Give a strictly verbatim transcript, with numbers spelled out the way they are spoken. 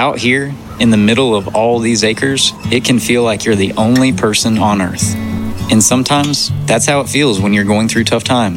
Out here, in the middle of all these acres, it can feel like you're the only person on Earth. And sometimes, that's how it feels when you're going through tough times.